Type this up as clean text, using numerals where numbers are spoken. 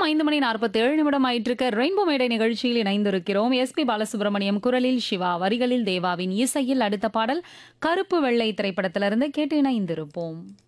5:47 ஆயிட்டிருக்க rainbow மேடை நிகழ்ச்சியில் இணைந்திருக்கிறோம். எஸ்பி பாலசுப்ரமணியம் குரலில் சிவா, வரிகளில் தேவாவின் இசையில் அடுத்த பாடல் கருப்பு வெள்ளை திரைப்படத்திலிருந்து கேட்டு இணைந்திருப்போம்.